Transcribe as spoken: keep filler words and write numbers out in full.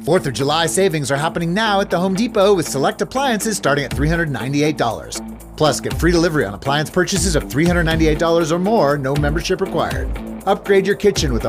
fourth of July savings are happening now at the Home Depot with select appliances starting at three hundred ninety-eight dollars. Plus, get free delivery on appliance purchases of three hundred ninety-eight dollars or more, no membership required. Upgrade your kitchen with a